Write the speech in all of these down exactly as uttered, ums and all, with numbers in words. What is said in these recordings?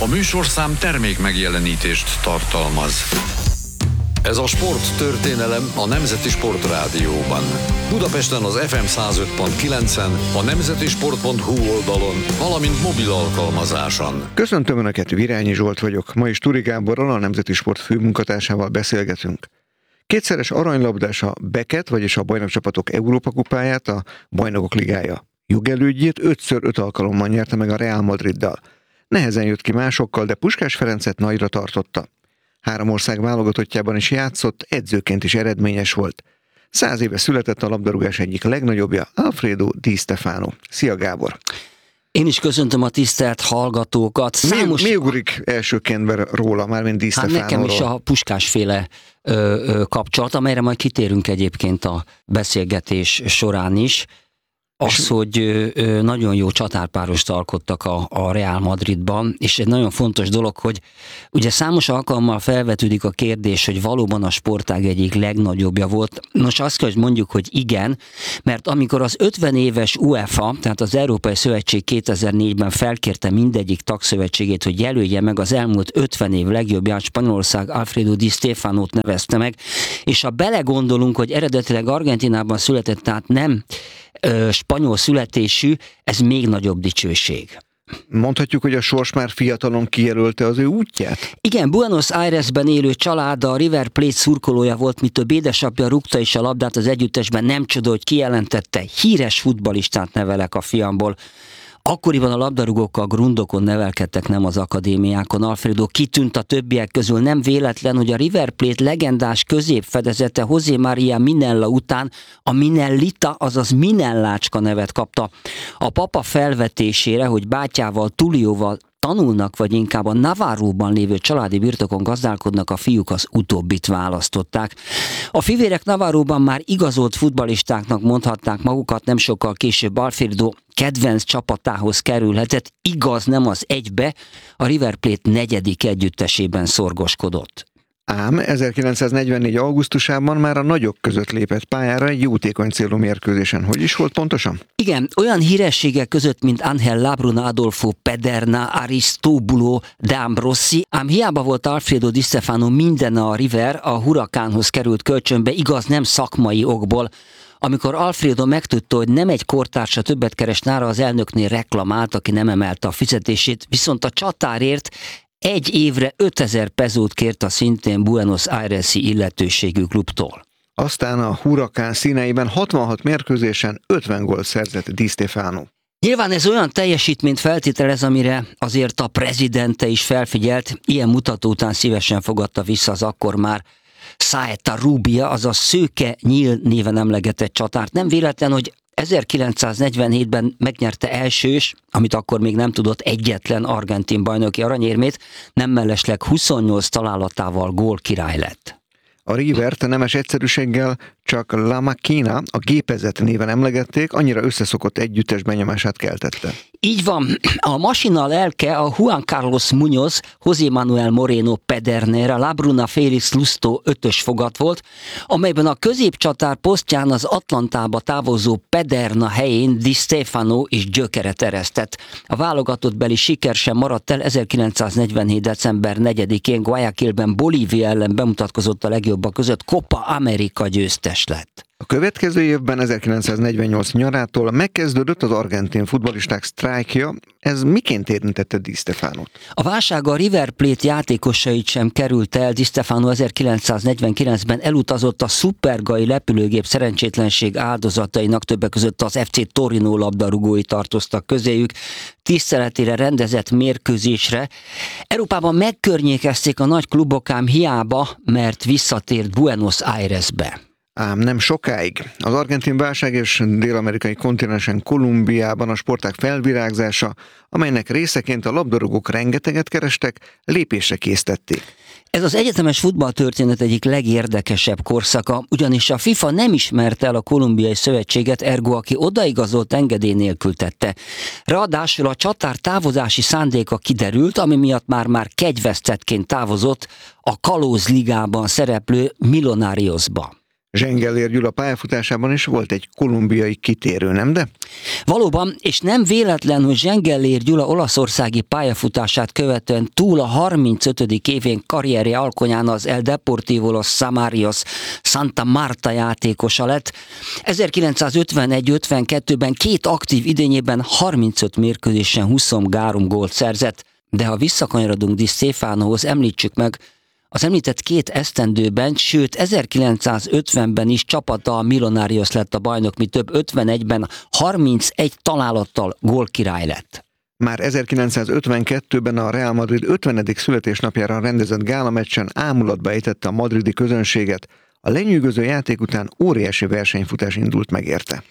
A műsorszám termék megjelenítést tartalmaz. Ez a sporttörténelem a Nemzeti Sportrádióban. Budapesten az ef em száz öt pont kilencen, a nemzeti sport pont hu oldalon, valamint mobil alkalmazáson. Köszöntöm Önöket, Virányi Zsolt vagyok. Ma is Turi Gáborral, a Nemzeti Sport főmunkatársával beszélgetünk. Kétszeres aranylabdás a Beket, vagyis a bajnokcsapatok Európa kupáját, a Bajnokok Ligája jogelődjét ötször öt alkalommal nyerte meg a Real Madriddal. Nehezen jött ki másokkal, de Puskás Ferencet nagyra tartotta. Három ország válogatottjában is játszott, edzőként is eredményes volt. Száz éve született a labdarúgás egyik legnagyobbja, Alfredo Di Stefano. Szia Gábor! Én is köszöntöm a tisztelt hallgatókat. Számos... Mi, mi ugrik elsőként róla, mármint Di Stefanoról? Hát nekem is a Puskásféle ö, ö, kapcsolat, amelyre majd kitérünk egyébként a beszélgetés során is. Az, hogy ö, nagyon jó csatárpárost alkottak a, a Real Madridban, és egy nagyon fontos dolog, hogy ugye számos alkalommal felvetődik a kérdés, hogy valóban a sportág egyik legnagyobbja volt. Nos, azt kell, hogy mondjuk, hogy igen, mert amikor az ötven éves UEFA, tehát az Európai Szövetség kétezer-négyben felkérte mindegyik tagszövetségét, hogy jelölje meg az elmúlt ötven év legjobbját, Spanyolország Alfredo Di Stefanót nevezte meg, és ha belegondolunk, hogy eredetileg Argentinában született, tehát nem ö, spanyol születésű, ez még nagyobb dicsőség. Mondhatjuk, hogy a sors már fiatalon kijelölte az ő útját? Igen, Buenos Airesben élő családa, a River Plate szurkolója volt, mi több édesapja rúgta is a labdát az együttesben, nem csoda, hogy kijelentette, híres futballistát nevelek a fiamból. Akkoriban a labdarúgókkal grundokon nevelkedtek, nem az akadémiákon. Alfredo kitűnt a többiek közül, nem véletlen, hogy a River Plate legendás középfedezete José María Minella után a Minellita, azaz Minellácska nevet kapta. A papa felvetésére, hogy bátyával, Tulióval tanulnak, vagy inkább a Navarróban lévő családi birtokon gazdálkodnak, a fiúk az utóbbit választották. A fivérek Navarróban már igazolt futballistáknak mondhatták magukat, nem sokkal később Alfredo kedvenc csapatához kerülhetett, igaz, nem az egybe, a River Plate negyedik együttesében szorgoskodott. Ám ezerkilencszáznegyvennégy. augusztusában már a nagyok között lépett pályára egy jótékony célú mérkőzésen. Hogy is volt pontosan? Igen, olyan hírességek között, mint Ángel Labruna, Adolfo Pederna, Aristobulo D'Ambrossi, ám hiába volt Alfredo Di Stefano minden a River, a Huracánhoz került kölcsönbe, igaz, nem szakmai okból. Amikor Alfredo megtudta, hogy nem egy kortársa többet keres nála, az elnöknél reklamált, aki nem emelte a fizetését, viszont a csatárért egy évre ötezer pezót kért a szintén Buenos Aires-i illetőségű klubtól. Aztán a Huracán színeiben hatvanhat mérkőzésen ötven gólt szerzett Di Stefano. Nyilván ez olyan teljesítményt feltételez, amire azért a prezidente is felfigyelt, ilyen mutató után szívesen fogadta vissza az akkor már Saeta Rubia, azaz Szőke Nyíl néven emlegetett csatárt. Nem véletlen, hogy ezerkilencszáznegyvenhétben megnyerte elsős, amit akkor még nem tudott, egyetlen argentin bajnoki aranyérmét, nem mellesleg huszonnyolc találatával gólkirály lett. A Rivert nemes egyszerűséggel csak La Máquina, a gépezet néven emlegették, annyira összeszokott együttes benyomását keltette. Így van, a masina lelke a Juan Carlos Muñoz, José Manuel Moreno Pedernera, Labruna Félix Lusto ötös fogat volt, amelyben a középcsatár posztján az Atlantába távozó Pederna helyén Di Stefano is gyökeret eresztett. A válogatottbeli siker sem maradt el, ezerkilencszáznegyvenhét. december negyedikén Guayaquilben Bolívia ellen bemutatkozott a legjobbak között, Copa America győztes lett. A következő évben, ezerkilencszáznegyvennyolc nyarától megkezdődött az argentin futballisták sztrájkja. Ez miként érintette Di Stefanót? A válság a River Plate játékosait sem került el. Di Stefano ezerkilencszáznegyvenkilencben elutazott a szupergai repülőgép szerencsétlenség áldozatainak, többek között az ef cé Torino labdarúgói tartoztak közéjük, tiszteletére rendezett mérkőzésre. Európában megkörnyékezték a nagy klubok, ám hiába, mert visszatért Buenos Airesbe. Ám nem sokáig. Az argentin válság és dél-amerikai kontinensen Kolumbiában a sportág felvirágzása, amelynek részeként a labdarúgók rengeteget kerestek, lépésre késztették. Ez az egyetemes futballtörténet egyik legérdekesebb korszaka, ugyanis a FIFA nem ismerte el a kolumbiai szövetséget, ergo aki odaigazolt engedély nélkül tette. Ráadásul a csatár távozási szándéka kiderült, ami miatt már-már kegyvesztettként távozott a kalózligában szereplő Millonariosba. Zsengellér Gyula pályafutásában is volt egy kolumbiai kitérő, nem de? Valóban, és nem véletlen, hogy Zsengellér Gyula olaszországi pályafutását követően túl a harmincötödik évén karrierje alkonyán az El Deportivo Los Samarios Santa Marta játékosa lett. ezerkilencszázötvenegy ötvenkettőben két aktív idényében harmincöt mérkőzésen huszonhárom gólt szerzett, de ha visszakanyarodunk Di Stefanohoz, említsük meg, az említett két esztendőben, sőt ezerkilencszázötvenben is csapata a Millonarios lett a bajnok, mi több ötvenegyben harmincegy találattal gólkirály lett. Már ezerkilencszázötvenkettőben a Real Madrid ötvenedik születésnapjára rendezett gálameccsen ámulatba ejtette a madridi közönséget. A lenyűgöző játék után óriási versenyfutás indult meg érte.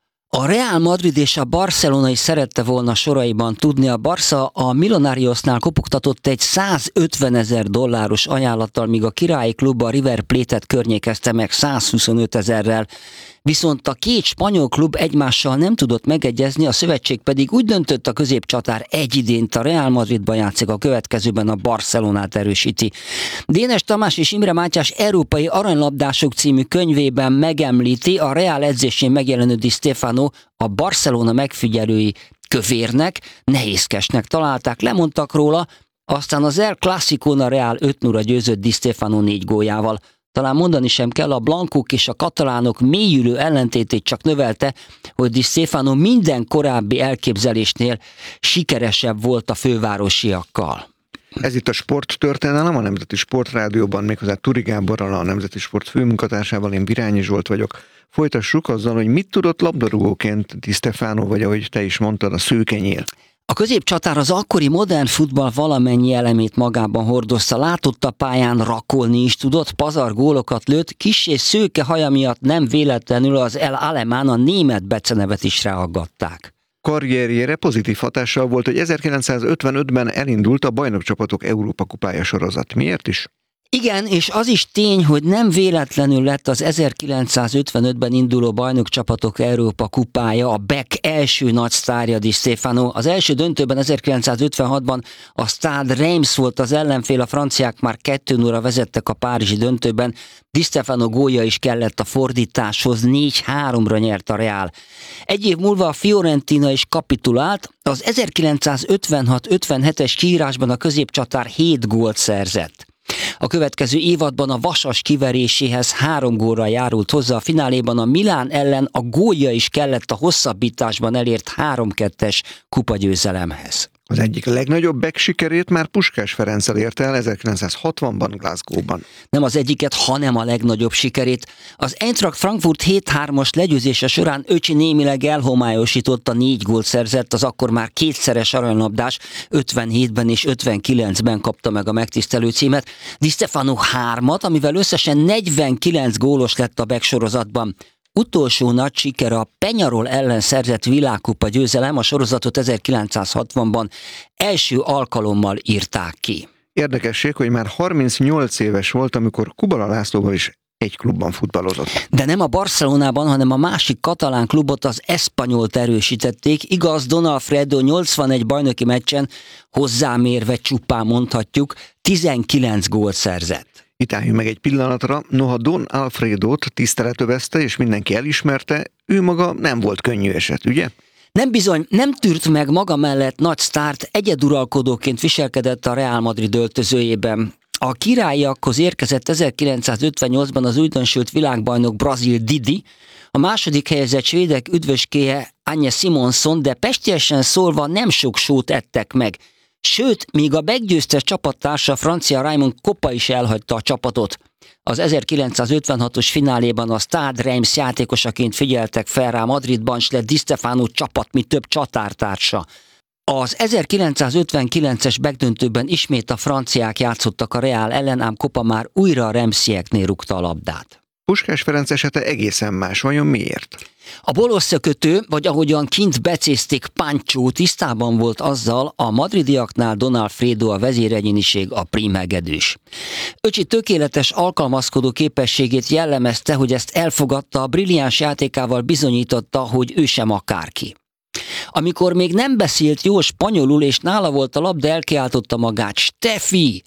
A Real Madrid és a Barcelona is szerette volna soraiban tudni. A Barca a Millonariosnál kopogtatott egy százötvenezer dolláros ajánlattal, míg a királyi klub a River Plate-et környékezte meg százhuszonötezerrel. Viszont a két spanyol klub egymással nem tudott megegyezni, a szövetség pedig úgy döntött, a középcsatár egy idényt a Real Madridban játszik, a következőben a Barcelonát erősíti. Dénes Tamás és Imre Mátyás Európai Aranylabdások című könyvében megemlíti, a Real edzésén megjelenő Di Stefano a Barcelona megfigyelői kövérnek, nehézkesnek találták, lemondtak róla, aztán az El Clasicón a Real öt nulla győzött Di Stefano négy góljával. Talán mondani sem kell, a blankok és a katalánok mélyülő ellentétét csak növelte, hogy Di Stefano minden korábbi elképzelésnél sikeresebb volt a fővárosiakkal. Ez itt a Sporttörténelem, a Nemzeti Sportrádióban, méghozzá Turi Gáborral, a Nemzeti Sport főmunkatársával, én Virányi Zsolt vagyok. Folytassuk azzal, hogy mit tudott labdarúgóként Di Stefano, vagy ahogy te is mondtad, a szőkenyél. A középcsatár az akkori modern futball valamennyi elemét magában hordozta, látott a pályán, rakolni is tudott, pazar gólokat lőtt, kis és szőke haja miatt nem véletlenül az El Alemán, a német becenevet is ráaggatták. Karrierjére pozitív hatással volt, hogy ezerkilencszázötvenötben elindult a Bajnokcsapatok Európa kupája sorozat. Miért is? Igen, és az is tény, hogy nem véletlenül lett az ezerkilencszázötvenötben induló Bajnokcsapatok Európa kupája a Beck első nagy sztárja, Di Stefano. Az első döntőben ezerkilencszázötvenhatban a Stade Reims volt az ellenfél, a franciák már kettő nulla vezettek a párizsi döntőben. Di Stefano gólja is kellett a fordításhoz, négy háromra nyert a Real. Egy év múlva a Fiorentina is kapitulált, az ezerkilencszázötvenhat ötvenhetes kiírásban a középcsatár hét gólt szerzett. A következő évadban a Vasas kiveréséhez három gólra járult hozzá, a fináléban a Milán ellen a gólja is kellett a hosszabbításban elért három kettes kupagyőzelemhez. Az egyik legnagyobb Beck sikerét már Puskás Ferenccel érte el ezerkilencszázhatvanban Glasgow-ban. Nem az egyiket, hanem a legnagyobb sikerét. Az Eintracht Frankfurt hét hármas legyőzése során Öcsi némileg elhomályosította, négy gólt szerzett, az akkor már kétszeres aranylabdás, ötvenhétben és ötvenkilencben kapta meg a megtisztelő címet. Di Stefano hármat, amivel összesen negyvenkilenc gólos lett a Beck sorozatban. Utolsó nagy siker a Peñarol ellen szerzett világkupa győzelem, a sorozatot ezerkilencszázhatvanban első alkalommal írták ki. Érdekesség, hogy már harmincnyolc éves volt, amikor Kubala Lászlóval is egy klubban futballozott. De nem a Barcelonában, hanem a másik katalán klubot, az Españolt erősítették. Igaz, Don Alfredo nyolcvanegy bajnoki meccsen, hozzámérve csupán mondhatjuk, tizenkilenc gólt szerzett. Itt álljunk meg egy pillanatra, noha Don Alfredót tiszteletövezte és mindenki elismerte, ő maga nem volt könnyű eset, ugye? Nem bizony, nem tűrt meg maga mellett nagy sztárt, egyeduralkodóként viselkedett a Real Madrid öltözőjében. A királyiakhoz érkezett ezerkilencszázötvennyolcban az újdonsült világbajnok brazil Didi, a második helyezett svédek üdvöskéje Anja Simonson, de pestiesen szólva nem sok sót ettek meg. Sőt, még a meggyőztes csapattársa, a francia Raymond Kopa is elhagyta a csapatot. Az ezerkilencszázötvenhatos fináléban a Stade Reims játékosaként figyeltek fel rá Madridban, s lett Di Stefano csapat, mi több csatártársa. Az ezerkilencszázötvenkilences megdöntőben ismét a franciák játszottak a Real ellen, ám Kopa már újra a Remsieknél rúgta a labdát. Puskás Ferenc esete egészen más, vajon miért? A bolosszakötő, vagy ahogyan kint becézték, Pancho tisztában volt azzal, a madridiaknál Don Alfredo a vezéregyéniség, a prímhegedűs. Öcsi tökéletes alkalmazkodó képességét jellemezte, hogy ezt elfogadta, a brilliáns játékával bizonyította, hogy ő sem akárki. Amikor még nem beszélt jól spanyolul, és nála volt a labda, elkiáltotta magát: Steffi!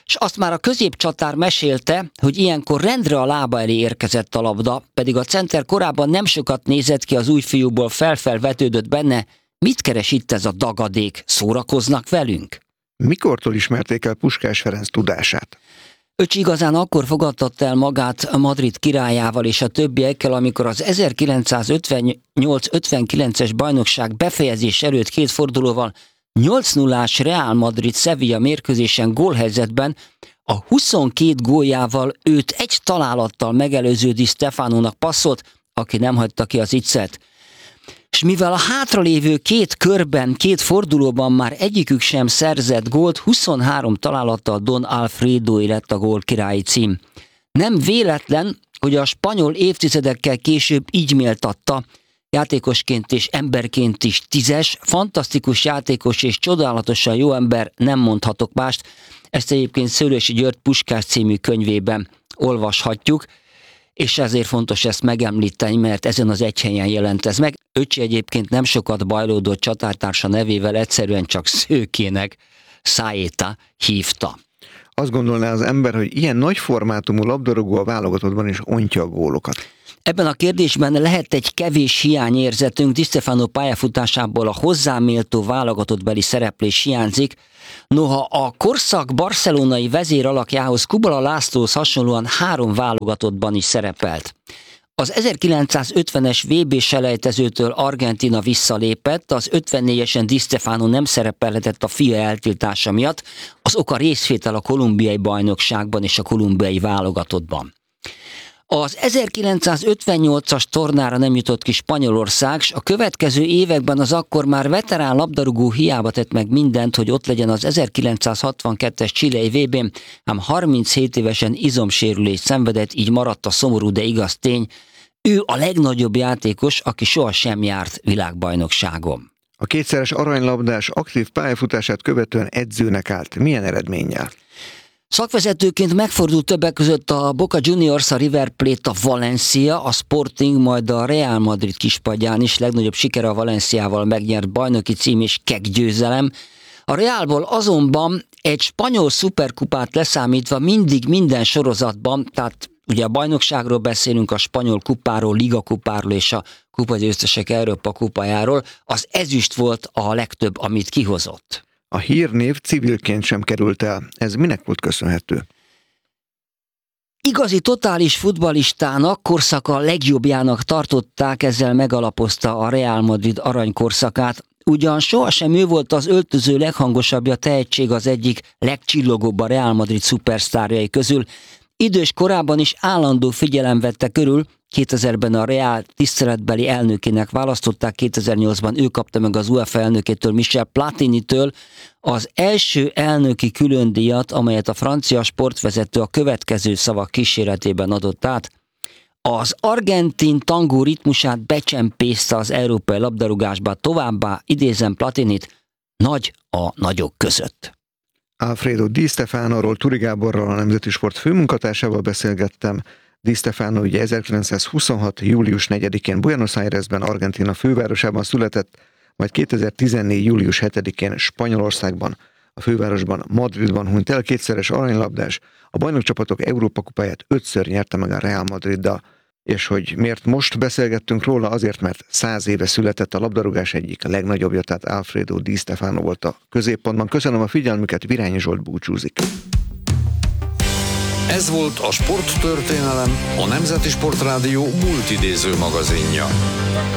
és azt már a középcsatár mesélte, hogy ilyenkor rendre a lába elé érkezett a labda, pedig a center korábban nem sokat nézett ki az új fiúból, felfel vetődött benne, mit keres itt ez a dagadék, szórakoznak velünk? Mikortól ismerték el Puskás Ferenc tudását? Öcsi igazán akkor fogadtatta el magát Madrid királyával és a többiekkel, amikor az ezerkilencszázötvennyolc ötvenkilences bajnokság befejezés előtt két fordulóval nyolc nullás Real Madrid Sevilla mérkőzésen gólhelyzetben a huszonkét góljával őt egy találattal megelőző Di Stefánónak passzolt, aki nem hagyta ki az iccet. És mivel a hátralévő két körben, két fordulóban már egyikük sem szerzett gólt, huszonhárom találattal Don Alfredo lett a gólkirályi cím. Nem véletlen, hogy a spanyol évtizedekkel később így méltatta, játékosként és emberként is tízes, fantasztikus játékos és csodálatosan jó ember, nem mondhatok mást. Ezt egyébként Szőlősi György Puskás című könyvében olvashatjuk, és ezért fontos ezt megemlíteni, mert ezen az egy helyen jelent ez meg. Öcsi egyébként nem sokat bajlódott csatártársa nevével, egyszerűen csak Szőkének Saeta hívta. Azt gondolná az ember, hogy ilyen nagy formátumú labdarúgó a válogatottban is ontja a gólokat. Ebben a kérdésben lehet egy kevés hiányérzetünk, Di Stefano pályafutásából a hozzáméltó válogatottbeli szereplés hiányzik. Noha a korszak barcelonai vezér alakjához Kubala Lászlóhoz hasonlóan három válogatottban is szerepelt. Az ezerkilencszázötvenes vé bé-selejtezőtől Argentína visszalépett, az ötvennégyesen Di Stefano nem szerepelhetett a fia eltiltása miatt, az oka részvétel a kolumbiai bajnokságban és a kolumbiai válogatottban. Az ezerkilencszázötvennyolcas tornára nem jutott ki Spanyolország, s a következő években az akkor már veterán labdarúgó hiába tett meg mindent, hogy ott legyen az ezerkilencszázhatvankettes chilei vé bén, ám harminchét évesen izomsérülést szenvedett, így maradt a szomorú, de igaz tény. Ő a legnagyobb játékos, aki sohasem járt világbajnokságon. A kétszeres aranylabdás aktív pályafutását követően edzőnek állt. Milyen eredménnyel? Szakvezetőként megfordult többek között a Boca Juniors, a River Plate, a Valencia, a Sporting, majd a Real Madrid kispadján is. Legnagyobb sikere a Valenciával megnyert bajnoki cím és keggyőzelem. A Realból azonban egy spanyol szuperkupát leszámítva mindig minden sorozatban, tehát ugye a bajnokságról beszélünk, a spanyol kupáról, ligakupáról és a kupagyőztesek Európa kupájáról, az ezüst volt a legtöbb, amit kihozott. A hírnév civilként sem került el. Ez minek volt köszönhető? Igazi totális futballistának, korszaka legjobbjának tartották, ezzel megalapozta a Real Madrid aranykorszakát. Ugyan sohasem ő volt az öltöző leghangosabbja, tehetség az egyik legcsillogóbb a Real Madrid szupersztárjai közül. Idős korában is állandó figyelem vette körül, kétezerben a Real tiszteletbeli elnökének választották, kétezer-nyolcban ő kapta meg az UEFA elnökétől, Michel Platinitől az első elnöki különdíjat, amelyet a francia sportvezető a következő szavak kíséretében adott át. Az argentin tangó ritmusát becsempészte az európai labdarúgásba, továbbá idézem Platinit, nagy a nagyok között. Alfredo Di Stefanoról Turi Gáborral, a Nemzeti Sport főmunkatársával beszélgettem. Di Stefano ugye ezerkilencszázhuszonhat. július negyedikén Buenos Airesben, Argentína fővárosában született, majd kétezer-tizennégy. július hetedikén Spanyolországban, a fővárosban, Madridban hunyt el, kétszeres aranylabdás, a bajnokcsapatok Európa kupáját ötször nyerte meg a Real Madriddal. És hogy miért most beszélgettünk róla? Azért, mert száz éve született a labdarúgás egyik a legnagyobbja, tehát Alfredo Di Stefano volt a középpontban. Köszönöm a figyelmüket, Virányi Zsolt búcsúzik. Ez volt a Sporttörténelem, a Nemzeti Sportrádió multidéző magazinja.